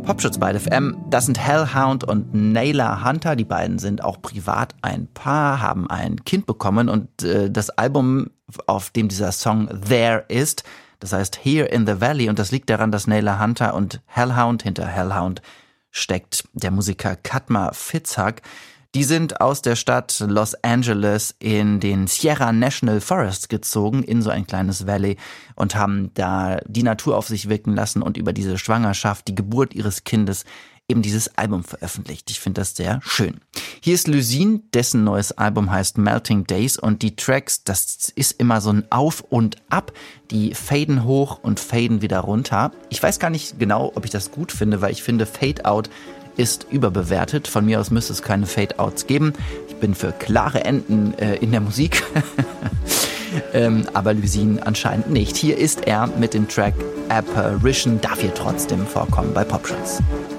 Popschutz bei FM, das sind Hellhound und Nayla Hunter. Die beiden sind auch privat ein Paar, haben ein Kind bekommen und das Album, auf dem dieser Song There ist, das heißt Here in the Valley, und das liegt daran, dass Nayla Hunter und Hellhound, hinter Hellhound steckt der Musiker Cutmer Fitzhugh. Die sind aus der Stadt Los Angeles in den Sierra National Forest gezogen, in so ein kleines Valley, und haben da die Natur auf sich wirken lassen und über diese Schwangerschaft, die Geburt ihres Kindes, eben dieses Album veröffentlicht. Ich finde das sehr schön. Hier ist Luzine, dessen neues Album heißt Melting Days, und die Tracks, das ist immer so ein Auf und Ab. Die faden hoch und faden wieder runter. Ich weiß gar nicht genau, ob ich das gut finde, weil ich finde, Fade Out ist überbewertet. Von mir aus müsste es keine Fade-Outs geben. Ich bin für klare Enden in der Musik. Aber Luzine anscheinend nicht. Hier ist er mit dem Track Apparition, darf hier trotzdem vorkommen bei Popschutz.